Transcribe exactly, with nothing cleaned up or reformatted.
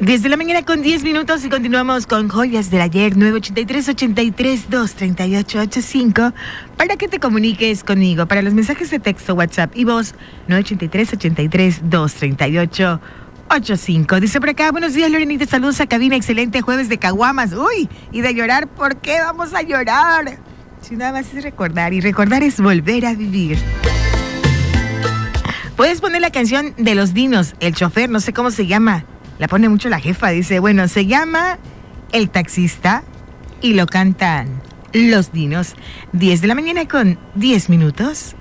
Desde la mañana con diez minutos y continuamos con Joyas del Ayer, nueve ocho tres, ocho tres, dos tres ocho ocho cinco, para que te comuniques conmigo. Para los mensajes de texto, WhatsApp y voz, nueve ocho tres, ocho tres, dos tres ocho ocho cinco. Dice por acá, buenos días, Lorenita, saludos a cabina, excelente jueves de caguamas. Uy, y de llorar, ¿por qué vamos a llorar? Si nada más es recordar, y recordar es volver a vivir. Puedes poner la canción de Los Dinos, El Chofer, no sé cómo se llama. La pone mucho la jefa, dice, bueno, se llama El Taxista y lo cantan Los Dinos. diez de la mañana con diez minutos.